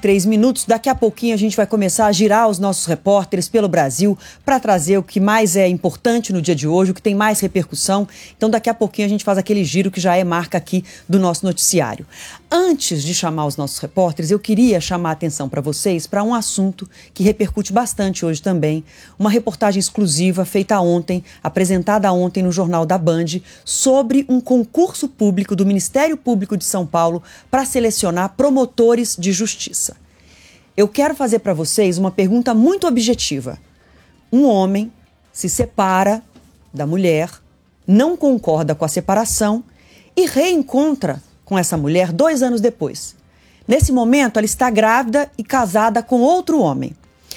3 minutos. Daqui a pouquinho a gente vai começar a girar os nossos repórteres pelo Brasil para trazer o que mais é importante no dia de hoje, o que tem mais repercussão. Então daqui a pouquinho a gente faz aquele giro que já é marca aqui do nosso noticiário. Antes de chamar os nossos repórteres, eu queria chamar a atenção para vocês para um assunto que repercute bastante hoje também. Uma reportagem exclusiva feita ontem, apresentada ontem no Jornal da Band, sobre um concurso público do Ministério Público de São Paulo para selecionar promotores de justiça. Eu quero fazer para vocês uma pergunta muito objetiva. Um homem se separa da mulher, não concorda com a separação e reencontra com essa mulher 2 anos depois. Nesse momento, ela está grávida e casada com outro homem.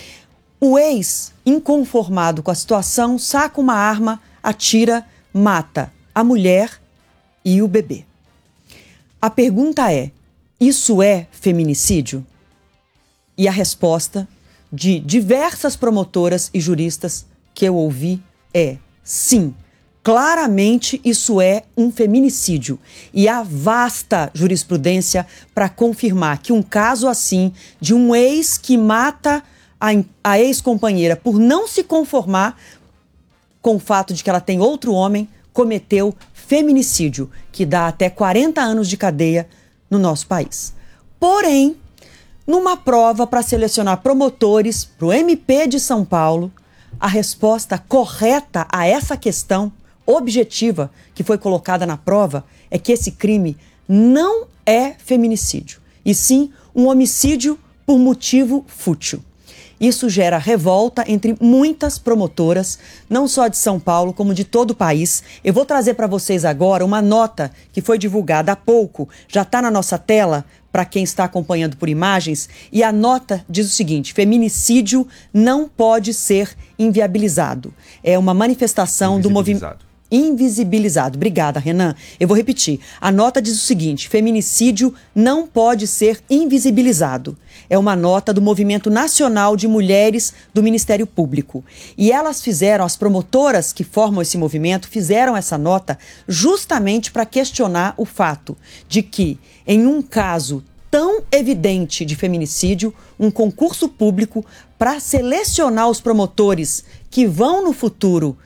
O ex, inconformado com a situação, saca uma arma, atira, mata a mulher e o bebê. A pergunta é: isso é feminicídio? E a resposta de diversas promotoras e juristas que eu ouvi é sim. Claramente isso é um feminicídio. E há vasta jurisprudência para confirmar que um caso assim, de um ex que mata a ex-companheira por não se conformar com o fato de que ela tem outro homem, cometeu feminicídio, que dá até 40 anos de cadeia no nosso país. Porém, numa prova para selecionar promotores para o MP de São Paulo, a resposta correta a essa questão objetiva que foi colocada na prova é que esse crime não é feminicídio, e sim um homicídio por motivo fútil. Isso gera revolta entre muitas promotoras, não só de São Paulo, como de todo o país. Eu vou trazer para vocês agora uma nota que foi divulgada há pouco, já está na nossa tela, para quem está acompanhando por imagens, e a nota diz o seguinte: feminicídio não pode ser inviabilizado. É uma manifestação do movimento... Invisibilizado. Obrigada, Renan. Eu vou repetir. A nota diz o seguinte: feminicídio não pode ser invisibilizado. É uma nota do Movimento Nacional de Mulheres do Ministério Público. E elas fizeram, as promotoras que formam esse movimento, fizeram essa nota justamente para questionar o fato de que, em um caso tão evidente de feminicídio, um concurso público para selecionar os promotores que vão no futuro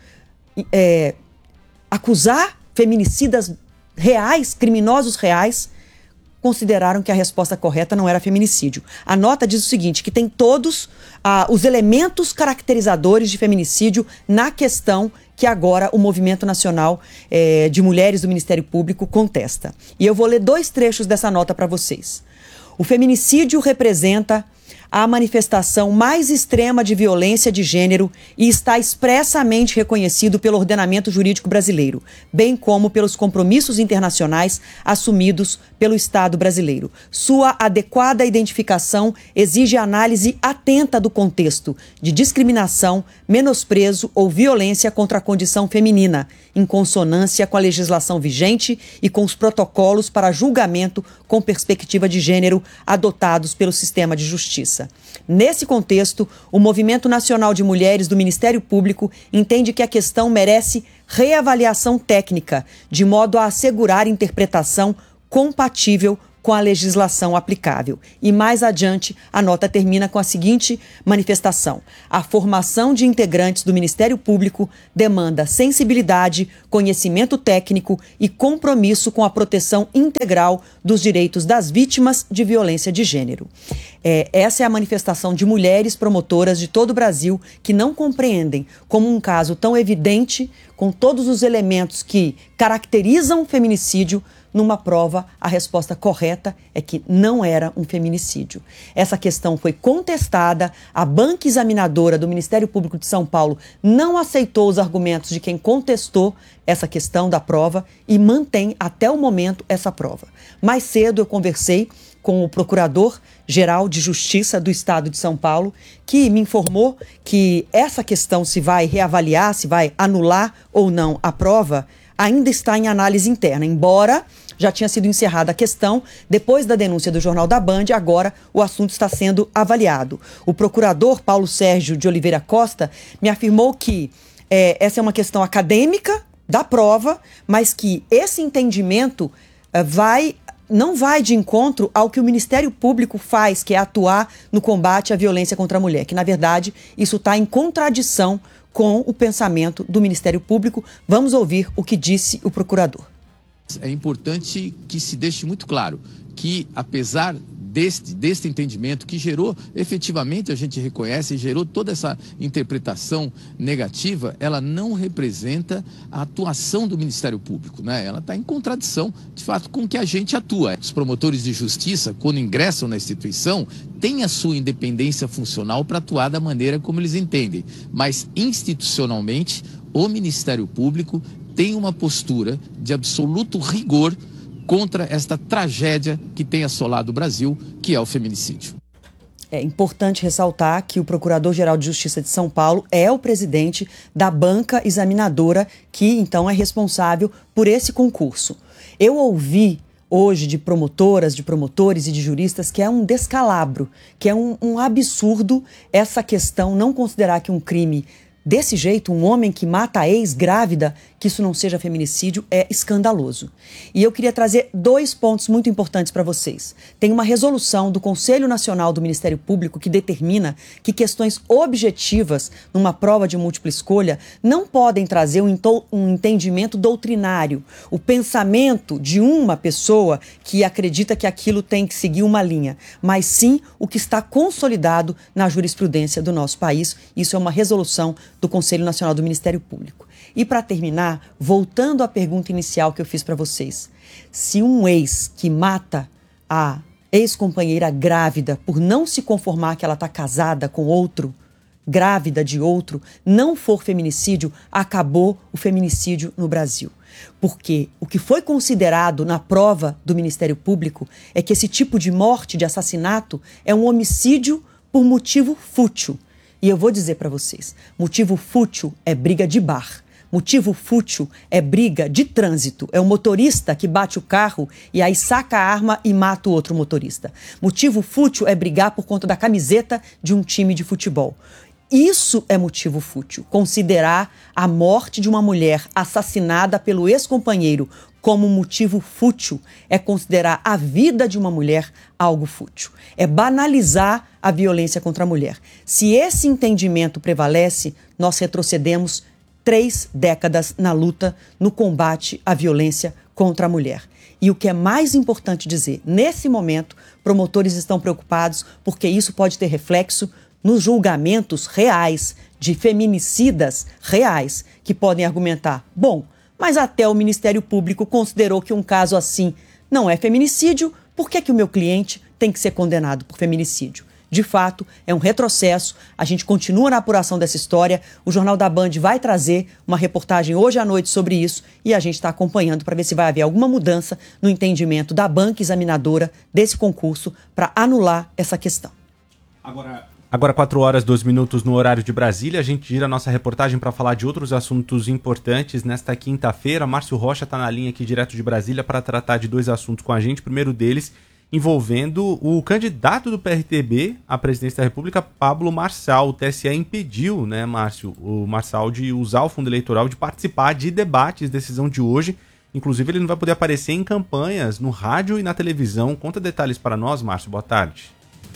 acusar feminicidas reais, criminosos reais, consideraram que a resposta correta não era feminicídio. A nota diz o seguinte, que tem todos os elementos caracterizadores de feminicídio na questão que agora o Movimento Nacional de Mulheres do Ministério Público contesta. E eu vou ler 2 trechos dessa nota para vocês. O feminicídio representa a manifestação mais extrema de violência de gênero e está expressamente reconhecido pelo ordenamento jurídico brasileiro, bem como pelos compromissos internacionais assumidos pelo Estado brasileiro. Sua adequada identificação exige análise atenta do contexto de discriminação, menosprezo ou violência contra a condição feminina, em consonância com a legislação vigente e com os protocolos para julgamento com perspectiva de gênero adotados pelo sistema de justiça. Nesse contexto, o Movimento Nacional de Mulheres do Ministério Público entende que a questão merece reavaliação técnica, de modo a assegurar interpretação compatível com a legislação aplicável. E mais adiante, a nota termina com a seguinte manifestação: a formação de integrantes do Ministério Público demanda sensibilidade, conhecimento técnico e compromisso com a proteção integral dos direitos das vítimas de violência de gênero. Essa é a manifestação de mulheres promotoras de todo o Brasil que não compreendem como um caso tão evidente, com todos os elementos que caracterizam o feminicídio, numa prova, a resposta correta é que não era um feminicídio. Essa questão foi contestada, a banca examinadora do Ministério Público de São Paulo não aceitou os argumentos de quem contestou essa questão da prova e mantém até o momento essa prova. Mais cedo eu conversei com o Procurador-Geral de Justiça do Estado de São Paulo, que me informou que essa questão, se vai reavaliar, se vai anular ou não a prova, ainda está em análise interna, embora já tinha sido encerrada a questão depois da denúncia do Jornal da Band. Agora o assunto está sendo avaliado. O procurador Paulo Sérgio de Oliveira Costa me afirmou que essa é uma questão acadêmica da prova, mas que esse entendimento vai não vai de encontro ao que o Ministério Público faz, que é atuar no combate à violência contra a mulher, que, na verdade, isso está em contradição com o pensamento do Ministério Público. Vamos ouvir o que disse o procurador. É importante que se deixe muito claro que, apesar deste entendimento que gerou, efetivamente, a gente reconhece, gerou toda essa interpretação negativa, ela não representa a atuação do Ministério Público, né? Ela está em contradição, de fato, com o que a gente atua. Os promotores de justiça, quando ingressam na instituição, têm a sua independência funcional para atuar da maneira como eles entendem, mas institucionalmente, o Ministério Público tem uma postura de absoluto rigor contra esta tragédia que tem assolado o Brasil, que é o feminicídio. É importante ressaltar que o Procurador-Geral de Justiça de São Paulo é o presidente da banca examinadora, que então é responsável por esse concurso. Eu ouvi hoje de promotoras, de promotores e de juristas que é um descalabro, que é um absurdo essa questão, não considerar que um crime desse jeito, um homem que mata a ex-grávida, que isso não seja feminicídio, é escandaloso. E eu queria trazer 2 pontos muito importantes para vocês. Tem uma resolução do Conselho Nacional do Ministério Público que determina que questões objetivas numa prova de múltipla escolha não podem trazer um entendimento doutrinário, o pensamento de uma pessoa que acredita que aquilo tem que seguir uma linha, mas sim o que está consolidado na jurisprudência do nosso país. Isso é uma resolução do Conselho Nacional do Ministério Público. E para terminar, voltando à pergunta inicial que eu fiz para vocês, se um ex que mata a ex-companheira grávida por não se conformar que ela está casada com outro, grávida de outro, não for feminicídio, acabou o feminicídio no Brasil. Porque o que foi considerado na prova do Ministério Público é que esse tipo de morte, de assassinato, é um homicídio por motivo fútil. E eu vou dizer para vocês, motivo fútil é briga de bar. Motivo fútil é briga de trânsito. É o motorista que bate o carro e aí saca a arma e mata o outro motorista. Motivo fútil é brigar por conta da camiseta de um time de futebol. Isso é motivo fútil. Considerar a morte de uma mulher assassinada pelo ex-companheiro como motivo fútil é considerar a vida de uma mulher algo fútil. É banalizar a violência contra a mulher. Se esse entendimento prevalece, nós retrocedemos 3 décadas na luta, no combate à violência contra a mulher. E o que é mais importante dizer, nesse momento, promotores estão preocupados porque isso pode ter reflexo nos julgamentos reais de feminicidas reais que podem argumentar, bom, mas até o Ministério Público considerou que um caso assim não é feminicídio, por que o meu cliente tem que ser condenado por feminicídio? De fato, é um retrocesso, a gente continua na apuração dessa história, o Jornal da Band vai trazer uma reportagem hoje à noite sobre isso e a gente está acompanhando para ver se vai haver alguma mudança no entendimento da banca examinadora desse concurso para anular essa questão. Agora 4 horas, 2 minutos no horário de Brasília, a gente gira a nossa reportagem para falar de outros assuntos importantes. Nesta quinta-feira, Márcio Rocha está na linha aqui direto de Brasília para tratar de 2 assuntos com a gente. O primeiro deles envolvendo o candidato do PRTB à presidência da República, Pablo Marçal. O TSE impediu, né, Márcio, o Marçal de usar o fundo eleitoral, de participar de debates, decisão de hoje. Inclusive, ele não vai poder aparecer em campanhas, no rádio e na televisão. Conta detalhes para nós, Márcio. Boa tarde.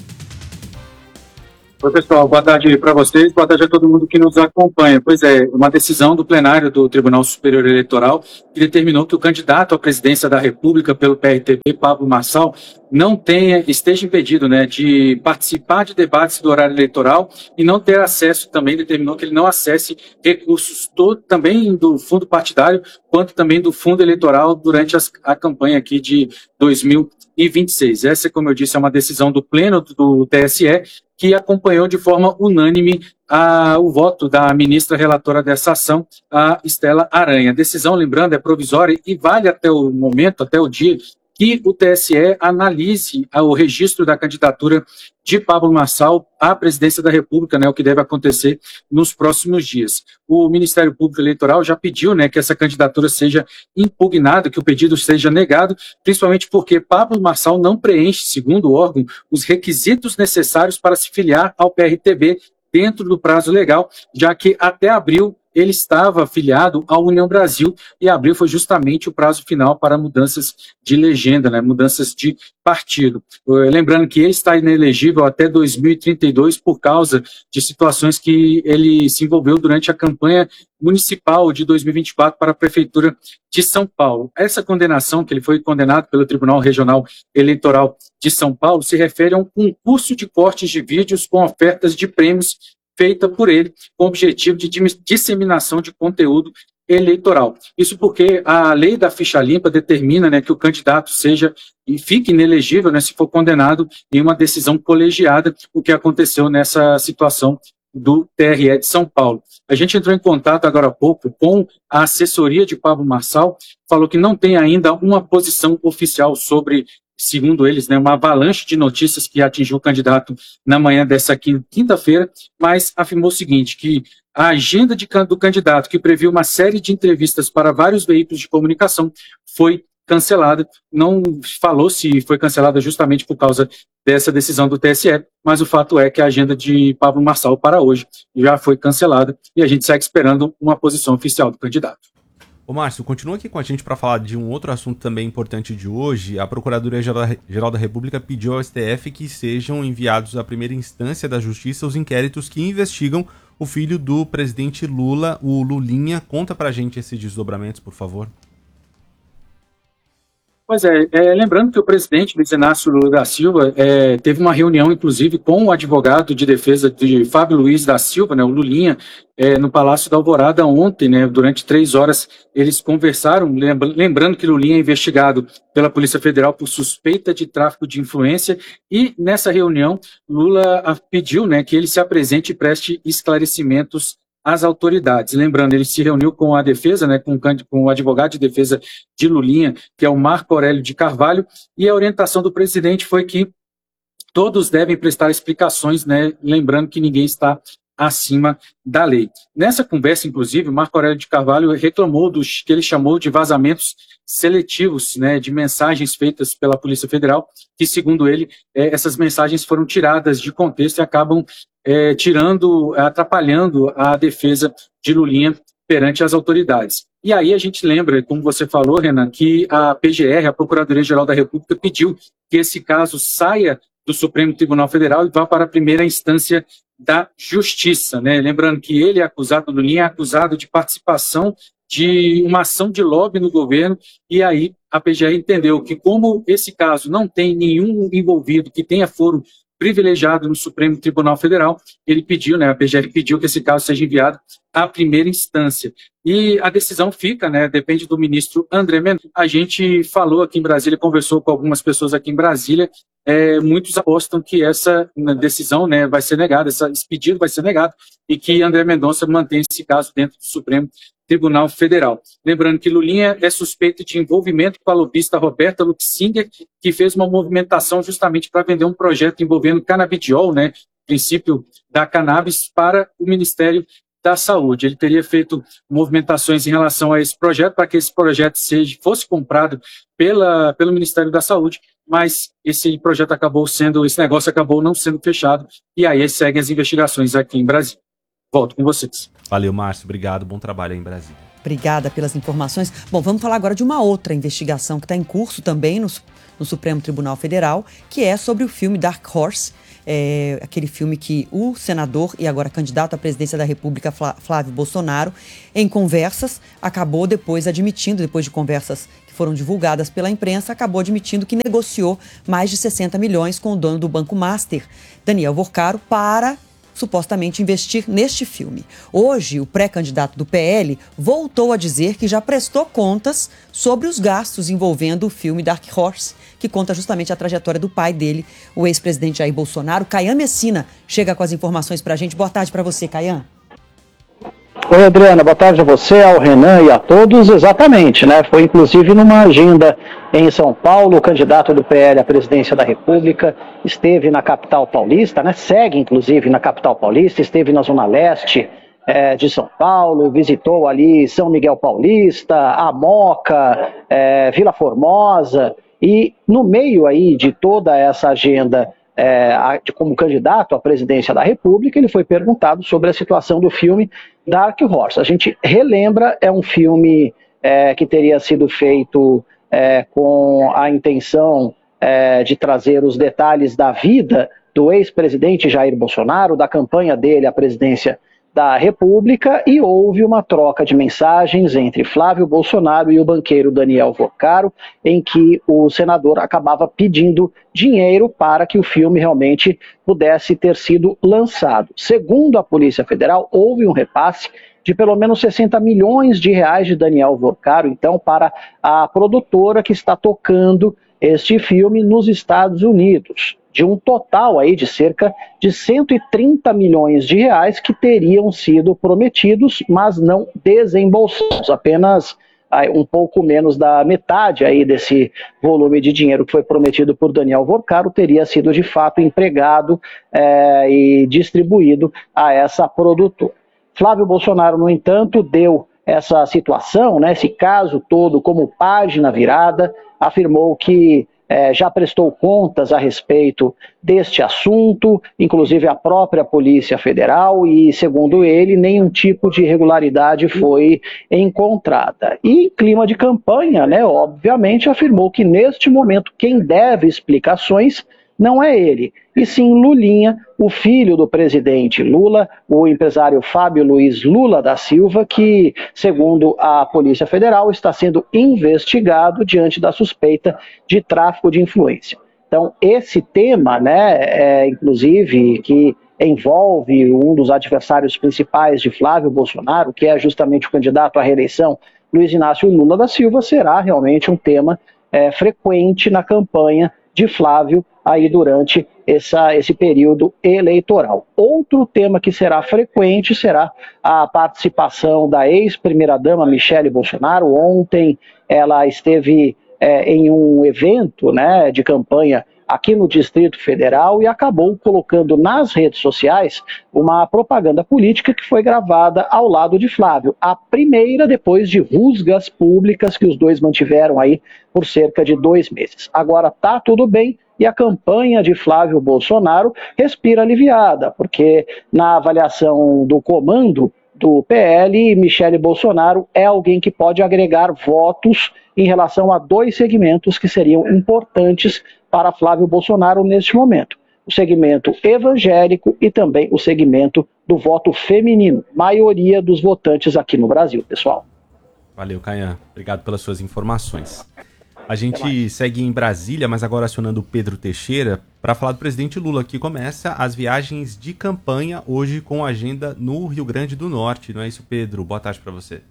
Oi, pessoal, boa tarde para vocês, boa tarde a todo mundo que nos acompanha. Pois é, uma decisão do plenário do Tribunal Superior Eleitoral que determinou que o candidato à presidência da República pelo PRTB, Pablo Marçal, esteja impedido, né, de participar de debates do horário eleitoral e não ter acesso, também determinou que ele não acesse recursos também do fundo partidário, quanto também do fundo eleitoral durante a campanha aqui de 2026. Essa, como eu disse, é uma decisão do Pleno do TSE, que acompanhou de forma unânime o voto da ministra relatora dessa ação, a Estela Aranha. A decisão, lembrando, é provisória e vale até o momento, até o dia que o TSE analise o registro da candidatura de Pablo Marçal à presidência da República, né, o que deve acontecer nos próximos dias. O Ministério Público Eleitoral já pediu, né, que essa candidatura seja impugnada, que o pedido seja negado, principalmente porque Pablo Marçal não preenche, segundo o órgão, os requisitos necessários para se filiar ao PRTB dentro do prazo legal, já que até abril ele estava afiliado à União Brasil e abril foi justamente o prazo final para mudanças de legenda, né, mudanças de partido. Lembrando que ele está inelegível até 2032 por causa de situações que ele se envolveu durante a campanha municipal de 2024 para a Prefeitura de São Paulo. Essa condenação, que ele foi condenado pelo Tribunal Regional Eleitoral de São Paulo, se refere a um concurso de cortes de vídeos com ofertas de prêmios feita por ele com o objetivo de disseminação de conteúdo eleitoral. Isso porque a lei da ficha limpa determina, né, que o candidato seja e fique inelegível, né, se for condenado em uma decisão colegiada, o que aconteceu nessa situação do TRE de São Paulo. A gente entrou em contato agora há pouco com a assessoria de Pablo Marçal, falou que não tem ainda uma posição oficial sobre, segundo eles, né, uma avalanche de notícias que atingiu o candidato na manhã dessa quinta-feira, mas afirmou o seguinte, que a agenda do candidato, que previu uma série de entrevistas para vários veículos de comunicação, foi cancelada. Não falou se foi cancelada justamente por causa dessa decisão do TSE, mas o fato é que a agenda de Pablo Marçal para hoje já foi cancelada e a gente segue esperando uma posição oficial do candidato. Ô Márcio, continua aqui com a gente para falar de um outro assunto também importante de hoje. A Procuradoria-Geral da República pediu ao STF que sejam enviados à primeira instância da Justiça os inquéritos que investigam o filho do presidente Lula, o Lulinha. Conta pra gente esses desdobramentos, por favor. Pois lembrando que o presidente Luiz Inácio Lula da Silva teve uma reunião, inclusive, com o advogado de defesa de Fábio Luiz da Silva, né, o Lulinha, no Palácio da Alvorada ontem, né, durante 3 horas eles conversaram, lembrando que Lulinha é investigado pela Polícia Federal por suspeita de tráfico de influência e nessa reunião Lula pediu, né, que ele se apresente e preste esclarecimentos às autoridades. Lembrando, ele se reuniu com a defesa, né, com o advogado de defesa de Lulinha, que é o Marco Aurélio de Carvalho, e a orientação do presidente foi que todos devem prestar explicações, né, lembrando que ninguém está acima da lei. Nessa conversa, inclusive, o Marco Aurélio de Carvalho reclamou dos que ele chamou de vazamentos seletivos, né, de mensagens feitas pela Polícia Federal, que, segundo ele, essas mensagens foram tiradas de contexto e acabam atrapalhando a defesa de Lulinha perante as autoridades. E aí a gente lembra, como você falou, Renan, que a PGR, a Procuradoria-Geral da República, pediu que esse caso saia do Supremo Tribunal Federal e vá para a primeira instância da Justiça, né? Lembrando que ele é acusado, Lulinha é acusado de participação de uma ação de lobby no governo, e aí a PGR entendeu que, como esse caso não tem nenhum envolvido que tenha foro privilegiado no Supremo Tribunal Federal, ele pediu, né, a PGR pediu que esse caso seja enviado à primeira instância. E a decisão fica, né, depende do ministro André Mendonça. A gente falou aqui em Brasília, conversou com algumas pessoas aqui em Brasília, muitos apostam que essa decisão, né, vai ser negada, esse pedido vai ser negado, e que André Mendonça mantém esse caso dentro do Supremo Tribunal Federal. Lembrando que Lulinha é suspeito de envolvimento com a lobista Roberta Luxinger, que fez uma movimentação justamente para vender um projeto envolvendo canabidiol, né, princípio da cannabis, para o Ministério da Saúde. Ele teria feito movimentações em relação a esse projeto, para que esse projeto fosse comprado pelo Ministério da Saúde, mas esse negócio acabou não sendo fechado, e aí seguem as investigações aqui em Brasília. Volto com vocês. Valeu, Márcio. Obrigado. Bom trabalho aí em Brasília. Obrigada pelas informações. Bom, vamos falar agora de uma outra investigação que está em curso também no Supremo Tribunal Federal, que é sobre o filme Dark Horse, aquele filme que o senador e agora candidato à presidência da República, Flávio Bolsonaro, em conversas, acabou depois de conversas que foram divulgadas pela imprensa, acabou admitindo que negociou mais de 60 milhões com o dono do Banco Master, Daniel Vorcaro, para supostamente investir neste filme. Hoje, o pré-candidato do PL voltou a dizer que já prestou contas sobre os gastos envolvendo o filme Dark Horse, que conta justamente a trajetória do pai dele, o ex-presidente Jair Bolsonaro. Caian Messina chega com as informações pra gente. Boa tarde para você, Caian. Oi, Adriana, boa tarde a você, ao Renan e a todos. Exatamente, né? Foi inclusive numa agenda em São Paulo, o candidato do PL à presidência da República esteve na capital paulista, né? Segue inclusive na capital paulista, esteve na zona leste de São Paulo, visitou ali São Miguel Paulista, a Moca, Vila Formosa, e no meio aí de toda essa agenda como candidato à presidência da República, ele foi perguntado sobre a situação do filme Dark Horse. A gente relembra, é um filme que teria sido feito com a intenção de trazer os detalhes da vida do ex-presidente Jair Bolsonaro, da campanha dele à presidência da República, e houve uma troca de mensagens entre Flávio Bolsonaro e o banqueiro Daniel Vocaro, em que o senador acabava pedindo dinheiro para que o filme realmente pudesse ter sido lançado. Segundo a Polícia Federal, houve um repasse de pelo menos 60 milhões de reais de Daniel Vocaro, então, para a produtora que está tocando este filme nos Estados Unidos, de um total aí de cerca de 130 milhões de reais que teriam sido prometidos, mas não desembolsados, apenas um pouco menos da metade aí desse volume de dinheiro que foi prometido por Daniel Vocaro teria sido de fato empregado e distribuído a essa produtora. Flávio Bolsonaro, no entanto, deu essa situação, esse caso todo como página virada, afirmou que já prestou contas a respeito deste assunto, inclusive a própria Polícia Federal, e, segundo ele, nenhum tipo de irregularidade foi encontrada. E, em clima de campanha, obviamente, afirmou que, neste momento, quem deve explicações não é ele, e sim Lulinha, o filho do presidente Lula, o empresário Fábio Luiz Lula da Silva, que, segundo a Polícia Federal, está sendo investigado diante da suspeita de tráfico de influência. Então, esse tema, inclusive, que envolve um dos adversários principais de Flávio Bolsonaro, que é justamente o candidato à reeleição, Luiz Inácio Lula da Silva, será realmente um tema frequente na campanha de Flávio aí durante esse período eleitoral. Outro tema que será frequente será a participação da ex-primeira-dama Michele Bolsonaro. Ontem ela esteve em um evento de campanha aqui no Distrito Federal e acabou colocando nas redes sociais uma propaganda política que foi gravada ao lado de Flávio. A primeira depois de rusgas públicas que os dois mantiveram aí por cerca de 2 meses. Agora tá tudo bem e a campanha de Flávio Bolsonaro respira aliviada, porque na avaliação do comando do PL, Michele Bolsonaro é alguém que pode agregar votos em relação a 2 segmentos que seriam importantes para Flávio Bolsonaro neste momento. O segmento evangélico e também o segmento do voto feminino, maioria dos votantes aqui no Brasil, pessoal. Valeu, Caian. Obrigado pelas suas informações. A gente segue em Brasília, mas agora acionando o Pedro Teixeira para falar do presidente Lula, que começa as viagens de campanha hoje com agenda no Rio Grande do Norte. Não é isso, Pedro? Boa tarde para você.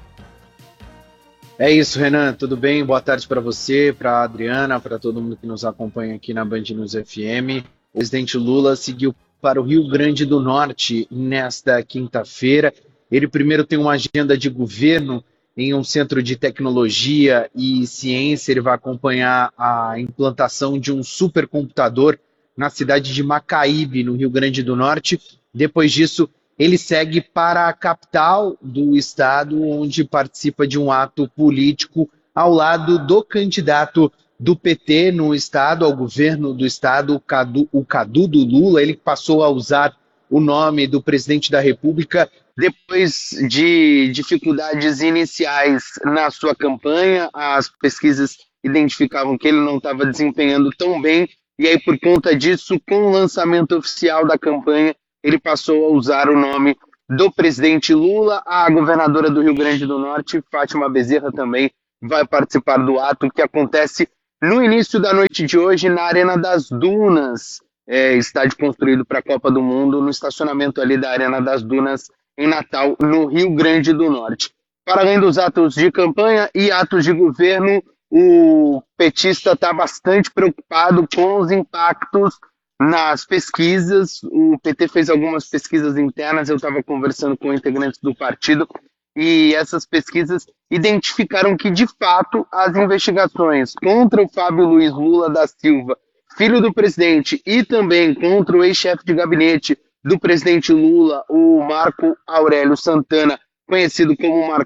É isso, Renan. Tudo bem? Boa tarde para você, para a Adriana, para todo mundo que nos acompanha aqui na Band News FM. O presidente Lula seguiu para o Rio Grande do Norte nesta quinta-feira. Ele primeiro tem uma agenda de governo em um centro de tecnologia e ciência. Ele vai acompanhar a implantação de um supercomputador na cidade de Macaíbe, no Rio Grande do Norte. Depois disso, ele segue para a capital do estado, onde participa de um ato político ao lado do candidato do PT no estado, ao governo do estado, o Cadu do Lula. Ele passou a usar o nome do presidente da República depois de dificuldades iniciais na sua campanha. As pesquisas identificavam que ele não estava desempenhando tão bem, e aí, por conta disso, com o lançamento oficial da campanha, ele passou a usar o nome do presidente Lula. A governadora do Rio Grande do Norte, Fátima Bezerra, também vai participar do ato que acontece no início da noite de hoje na Arena das Dunas, estádio construído para a Copa do Mundo, no estacionamento ali da Arena das Dunas, em Natal, no Rio Grande do Norte. Para além dos atos de campanha e atos de governo, o petista está bastante preocupado com os impactos nas pesquisas. O PT fez algumas pesquisas internas, eu estava conversando com integrantes do partido, e essas pesquisas identificaram que, de fato, as investigações contra o Fábio Luiz Lula da Silva, filho do presidente, e também contra o ex-chefe de gabinete do presidente Lula, o Marco Aurélio Santana, conhecido como Marcola,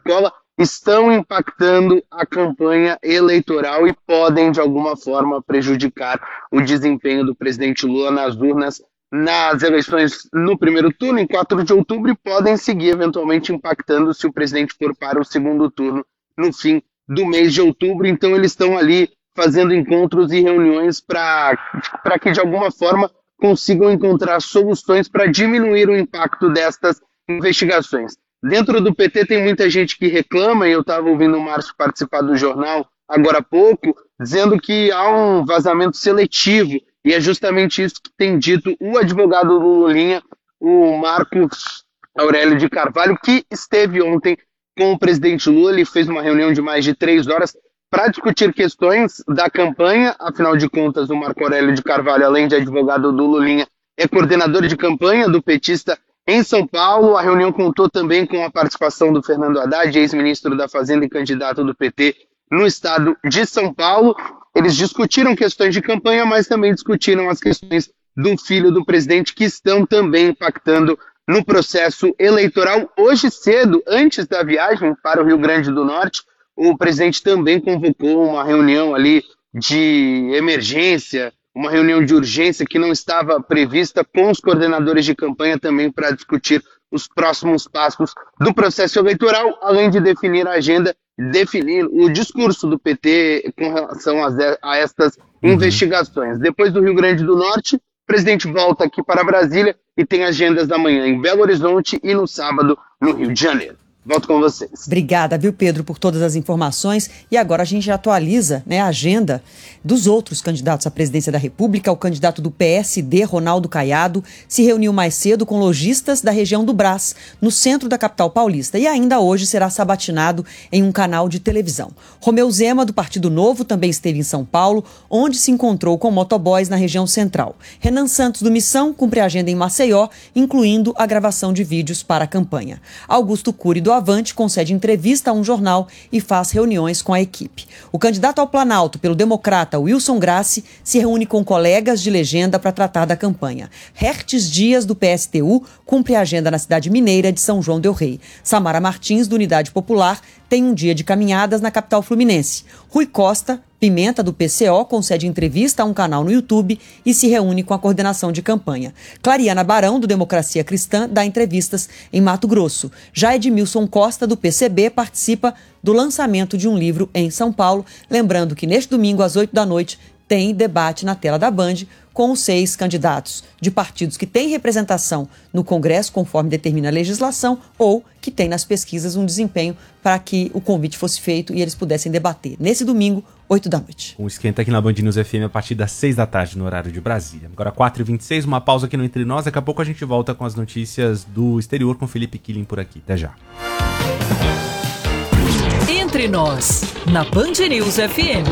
estão impactando a campanha eleitoral e podem, de alguma forma, prejudicar o desempenho do presidente Lula nas urnas nas eleições no primeiro turno, em 4 de outubro, e podem seguir eventualmente impactando se o presidente for para o segundo turno no fim do mês de outubro. Então eles estão ali fazendo encontros e reuniões para que, de alguma forma, consigam encontrar soluções para diminuir o impacto destas investigações. Dentro do PT tem muita gente que reclama, e eu estava ouvindo o Márcio participar do jornal agora há pouco, dizendo que há um vazamento seletivo, e é justamente isso que tem dito o advogado do Lulinha, o Marcos Aurélio de Carvalho, que esteve ontem com o presidente Lula. Ele fez uma reunião de mais de 3 horas para discutir questões da campanha. Afinal de contas, o Marco Aurélio de Carvalho, além de advogado do Lulinha, é coordenador de campanha do petista em São Paulo. A reunião contou também com a participação do Fernando Haddad, ex-ministro da Fazenda e candidato do PT no estado de São Paulo. Eles discutiram questões de campanha, mas também discutiram as questões do filho do presidente, que estão também impactando no processo eleitoral. Hoje cedo, antes da viagem para o Rio Grande do Norte, o presidente também convocou uma reunião ali de emergência, uma reunião de urgência que não estava prevista, com os coordenadores de campanha também para discutir os próximos passos do processo eleitoral, além de definir a agenda, definir o discurso do PT com relação a estas investigações. Depois do Rio Grande do Norte, o presidente volta aqui para Brasília e tem agendas da manhã em Belo Horizonte e no sábado no Rio de Janeiro. Volto com vocês. Obrigada, viu, Pedro, por todas as informações. E agora a gente atualiza, né, a agenda dos outros candidatos à presidência da República. O candidato do PSD, Ronaldo Caiado, se reuniu mais cedo com lojistas da região do Brás, no centro da capital paulista, e ainda hoje será sabatinado em um canal de televisão. Romeu Zema, do Partido Novo, também esteve em São Paulo, onde se encontrou com motoboys na região central. Renan Santos, do Missão, cumpre a agenda em Maceió, incluindo a gravação de vídeos para a campanha. Augusto Cury, do Avante, concede entrevista a um jornal e faz reuniões com a equipe. O candidato ao Planalto pelo Democrata, Wilson Grassi, se reúne com colegas de legenda para tratar da campanha. Hertes Dias, do PSTU, cumpre a agenda na cidade mineira de São João del Rei. Samara Martins, do Unidade Popular, tem um dia de caminhadas na capital fluminense. Rui Costa Pimenta, do PCO, concede entrevista a um canal no YouTube e se reúne com a coordenação de campanha. Clariana Barão, do Democracia Cristã, dá entrevistas em Mato Grosso. Já Edmilson Costa, do PCB, participa do lançamento de um livro em São Paulo. Lembrando que neste domingo, às 8 da noite, tem debate na tela da Band com os 6 candidatos de partidos que têm representação no Congresso, conforme determina a legislação, ou que têm nas pesquisas um desempenho para que o convite fosse feito e eles pudessem debater. Nesse domingo, 8 da noite. Um esquenta aqui na Band News FM a partir das 6 da tarde, no horário de Brasília. Agora 4h26, uma pausa aqui no Entre Nós. Daqui a pouco a gente volta com as notícias do exterior com Felipe Killing por aqui. Até já. Entre Nós, na Band News FM.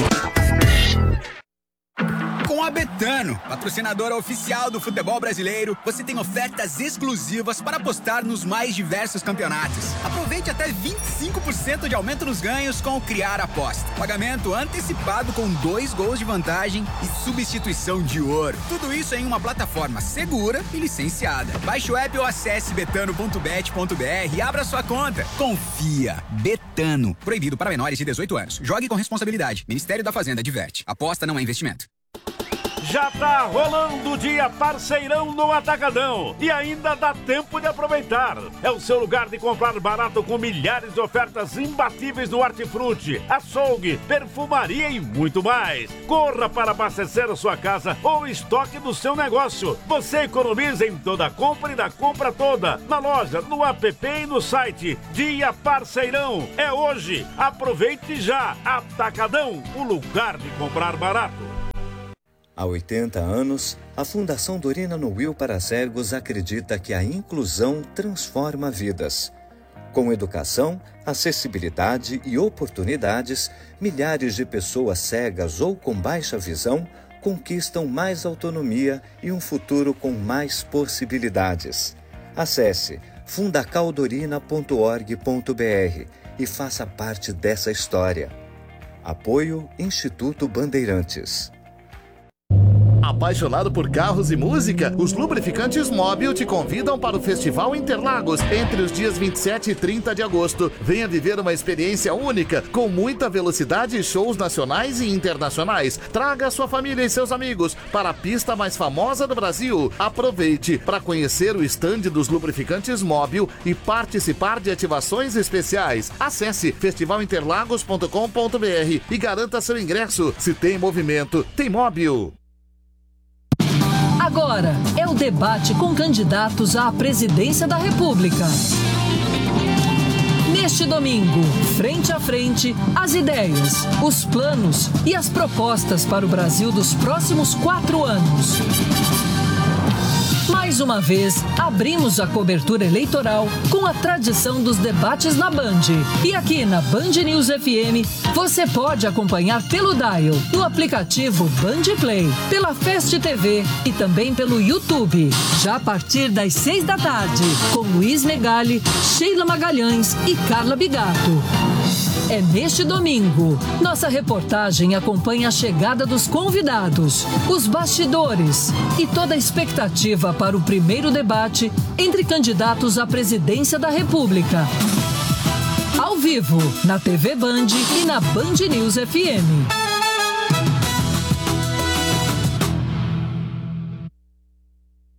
Com a Betano, patrocinadora oficial do futebol brasileiro, você tem ofertas exclusivas para apostar nos mais diversos campeonatos. Aproveite até 25% de aumento nos ganhos com o Criar Aposta. Pagamento antecipado com 2 gols de vantagem e substituição de ouro. Tudo isso em uma plataforma segura e licenciada. Baixe o app ou acesse betano.bet.br e abra sua conta. Confia. Betano. Proibido para menores de 18 anos. Jogue com responsabilidade. Ministério da Fazenda adverte. Aposta não é investimento. Já tá rolando o dia parceirão no Atacadão e ainda dá tempo de aproveitar. É o seu lugar de comprar barato com milhares de ofertas imbatíveis no hortifruti, açougue, perfumaria e muito mais. Corra para abastecer a sua casa ou estoque do seu negócio. Você economiza em toda compra e da compra toda. Na loja, no app e no site. Dia parceirão é hoje. Aproveite já. Atacadão, o lugar de comprar barato. Há 80 anos, a Fundação Dorina Noil para Cegos acredita que a inclusão transforma vidas. Com educação, acessibilidade e oportunidades, milhares de pessoas cegas ou com baixa visão conquistam mais autonomia e um futuro com mais possibilidades. Acesse fundacaldorina.org.br e faça parte dessa história. Apoio Instituto Bandeirantes. Apaixonado por carros e música? Os lubrificantes Móbil te convidam para o Festival Interlagos entre os dias 27 e 30 de agosto. Venha viver uma experiência única, com muita velocidade e shows nacionais e internacionais. Traga sua família e seus amigos para a pista mais famosa do Brasil. Aproveite para conhecer o estande dos lubrificantes Móbil e participar de ativações especiais. Acesse festivalinterlagos.com.br e garanta seu ingresso. Se tem movimento, tem Móbil. Agora é o debate com candidatos à presidência da República. Neste domingo, frente a frente, as ideias, os planos e as propostas para o Brasil dos próximos 4 anos. Mais uma vez, abrimos a cobertura eleitoral com a tradição dos debates na Band. E aqui na Band News FM, você pode acompanhar pelo Dial, no aplicativo Band Play, pela Fest TV e também pelo YouTube. Já a partir das 6 da tarde, com Luiz Megali, Sheila Magalhães e Carla Bigato. É neste domingo. Nossa reportagem acompanha a chegada dos convidados, os bastidores e toda a expectativa para o primeiro debate entre candidatos à presidência da República. Ao vivo, na TV Band e na Band News FM.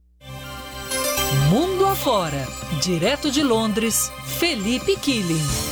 Mundo afora, direto de Londres, Felipe Killing.